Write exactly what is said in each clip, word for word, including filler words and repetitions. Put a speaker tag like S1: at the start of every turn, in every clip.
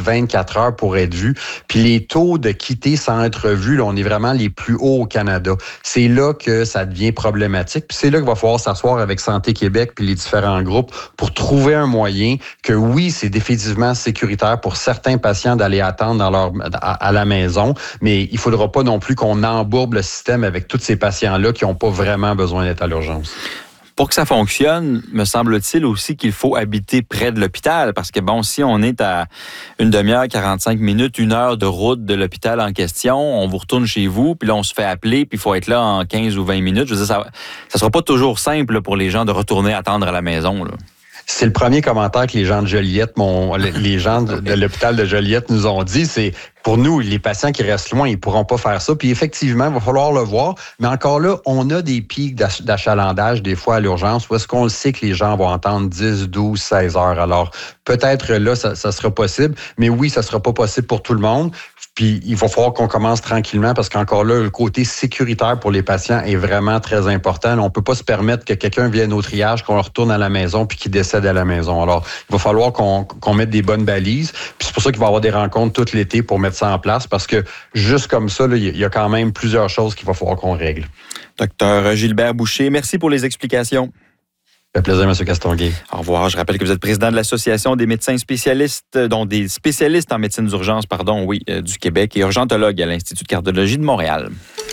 S1: vingt-quatre heures pour être vu. Puis les taux de quitter sans être vu, là, on est vraiment les plus hauts au Canada. C'est là que ça devient problématique. Puis c'est là qu'il va falloir s'asseoir avec Santé Québec puis les différents groupes pour trouver un moyen que oui, c'est définitivement sécuritaire pour certains patients d'aller attendre dans leur, à, à la maison, mais il ne faudra pas non plus qu'on embourbe le système avec tous ces patients-là qui n'ont pas vraiment besoin d'être à l'urgence.
S2: Pour que ça fonctionne, me semble-t-il aussi qu'il faut habiter près de l'hôpital parce que, bon, si on est à une demi-heure, quarante-cinq minutes, une heure de route de l'hôpital en question, on vous retourne chez vous, puis là, on se fait appeler, puis il faut être là en quinze ou vingt minutes. Je veux dire, ça ne sera pas toujours simple là, pour les gens de retourner attendre à la maison, là.
S1: C'est le premier commentaire que les gens de Joliette, mon, les gens de, de l'hôpital de Joliette nous ont dit, c'est pour nous, les patients qui restent loin, ils ne pourront pas faire ça. Puis effectivement, il va falloir le voir. Mais encore là, on a des pics d'achalandage des fois à l'urgence où est-ce qu'on le sait que les gens vont entendre dix, douze, seize heures. Alors peut-être là, ça, ça sera possible. Mais oui, ça ne sera pas possible pour tout le monde. Puis il va falloir qu'on commence tranquillement parce qu'encore là, le côté sécuritaire pour les patients est vraiment très important. On ne peut pas se permettre que quelqu'un vienne au triage, qu'on retourne à la maison puis qu'il décède à la maison. Alors, il va falloir qu'on, qu'on mette des bonnes balises. Puis c'est pour ça qu'il va y avoir des rencontres tout l'été pour mettre ça en place parce que juste comme ça, là, il y a quand même plusieurs choses qu'il va falloir qu'on règle.
S2: Docteur Gilbert Boucher, merci pour les explications.
S1: Ça fait plaisir, M. Castonguay.
S2: Au revoir. Je rappelle que vous êtes président de l'Association des médecins spécialistes, dont des spécialistes en médecine d'urgence, pardon, oui, euh, du Québec et urgentologue à l'Institut de cardiologie de Montréal.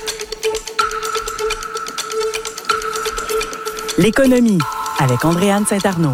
S3: L'économie avec Andréane Saint-Arnaud.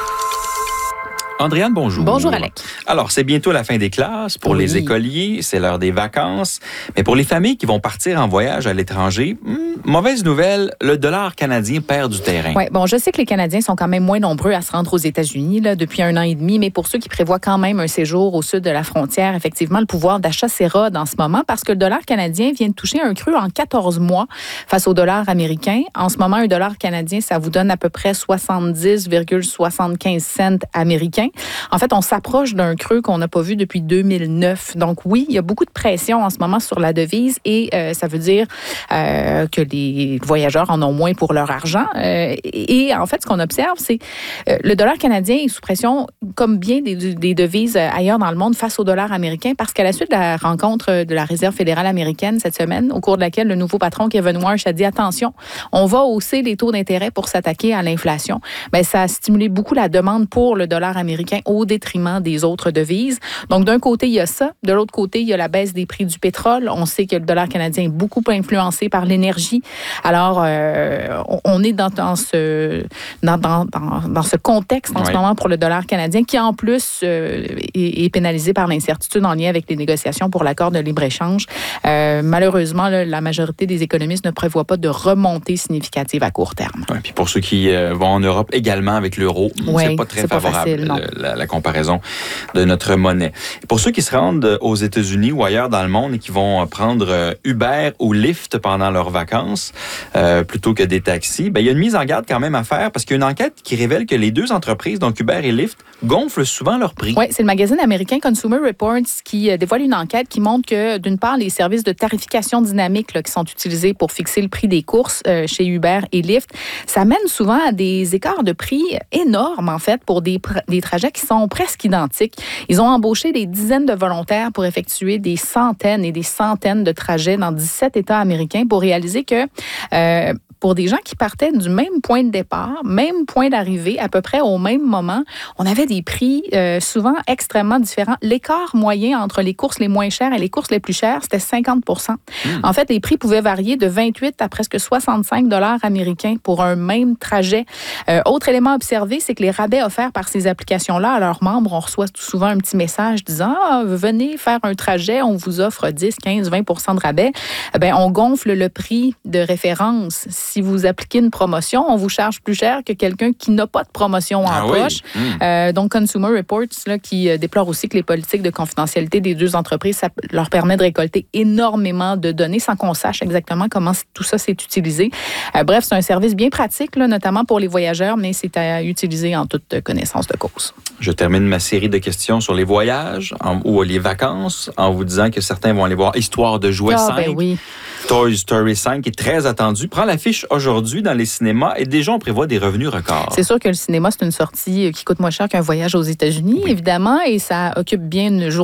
S2: Andréane, bonjour.
S4: Bonjour, Alec.
S2: Alors, c'est bientôt la fin des classes. Pour oui. les écoliers, c'est l'heure des vacances. Mais pour les familles qui vont partir en voyage à l'étranger, hmm, mauvaise nouvelle, le dollar canadien perd du terrain.
S4: Oui, bon, je sais que les Canadiens sont quand même moins nombreux à se rendre aux États-Unis là, depuis un an et demi, mais pour ceux qui prévoient quand même un séjour au sud de la frontière, effectivement, le pouvoir d'achat s'érode en ce moment parce que le dollar canadien vient de toucher un creux en quatorze mois face au dollar américain. En ce moment, un dollar canadien, ça vous donne à peu près soixante-dix virgule soixante-quinze cents américains. En fait, on s'approche d'un creux qu'on n'a pas vu depuis deux mille neuf. Donc oui, il y a beaucoup de pression en ce moment sur la devise et euh, ça veut dire euh, que les voyageurs en ont moins pour leur argent. Euh, et, et en fait, ce qu'on observe, c'est euh, le dollar canadien est sous pression, comme bien des, des devises ailleurs dans le monde, face au dollar américain, parce qu'à la suite de la rencontre de la Réserve fédérale américaine cette semaine, au cours de laquelle le nouveau patron Kevin Warsh a dit « Attention, on va hausser les taux d'intérêt pour s'attaquer à l'inflation », bien, ça a stimulé beaucoup la demande pour le dollar américain au détriment des autres devises. Donc, d'un côté, il y a ça. De l'autre côté, il y a la baisse des prix du pétrole. On sait que le dollar canadien est beaucoup influencé par l'énergie. Alors, euh, on est dans, dans, ce, dans, dans, dans, dans ce contexte en oui. ce moment pour le dollar canadien qui, en plus, euh, est, est pénalisé par l'incertitude en lien avec les négociations pour l'accord de libre-échange. Euh, malheureusement, là, la majorité des économistes ne prévoient pas de remontée significative à court terme.
S2: Oui, puis pour ceux qui euh, vont en Europe également avec l'euro,
S4: oui,
S2: c'est pas très
S4: c'est
S2: favorable.
S4: Pas facile, non.
S2: Le, la, la comparaison de notre monnaie. Et pour ceux qui se rendent aux États-Unis ou ailleurs dans le monde et qui vont prendre Uber ou Lyft pendant leurs vacances euh, plutôt que des taxis, ben, il y a une mise en garde quand même à faire parce qu'il y a une enquête qui révèle que les deux entreprises, donc Uber et Lyft, gonflent souvent leurs prix.
S4: Oui, c'est le magazine américain Consumer Reports qui dévoile une enquête qui montre que, d'une part, les services de tarification dynamique là, qui sont utilisés pour fixer le prix des courses euh, chez Uber et Lyft, ça mène souvent à des écarts de prix énormes, en fait, pour des, des trajets qui sont presque identiques. Ils ont embauché des dizaines de volontaires pour effectuer des centaines et des centaines de trajets dans dix-sept États américains pour réaliser que euh, pour des gens qui partaient du même point de départ, même point d'arrivée, à peu près au même moment, on avait des prix euh, souvent extrêmement différents. L'écart moyen entre les courses les moins chères et les courses les plus chères, c'était cinquante pour cent. Mmh. En fait, les prix pouvaient varier de vingt-huit à presque soixante-cinq dollars américains pour un même trajet. Euh, autre élément observé, c'est que les rabais offerts par ces applications-là à leurs membres, on reçoit souvent un petit message disant « Ah, venez faire un trajet, on vous offre dix, quinze, vingt pour cent de rabais. » Bien, on gonfle le prix de référence. Si vous appliquez une promotion, on vous charge plus cher que quelqu'un qui n'a pas de promotion en
S2: ah
S4: poche.
S2: Oui. Mmh.
S4: Euh, donc, Consumer Reports, là, qui déplore aussi que les politiques de confidentialité des deux entreprises, ça leur permet de récolter énormément de données sans qu'on sache exactement comment tout ça s'est utilisé. Euh, bref, c'est un service bien pratique, là, notamment pour les voyageurs, mais c'est à utiliser en toute connaissance de cause.
S2: Je termine ma série de questions sur les voyages en, ou les vacances en vous disant que certains vont aller voir Histoire de jouets
S4: ah,
S2: cinq.
S4: Ben oui.
S2: Toy Story cinq est très attendu. Prend l'affiche aujourd'hui dans les cinémas et déjà on prévoit des revenus records.
S4: C'est sûr que le cinéma, c'est une sortie qui coûte moins cher qu'un voyage aux États-Unis, oui. évidemment, et ça occupe bien une journée